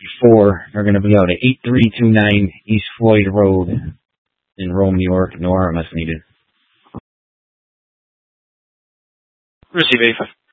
before. They're going to be out at 8329 East Floyd Road in Rome, New York. No RMS needed. Receive 85.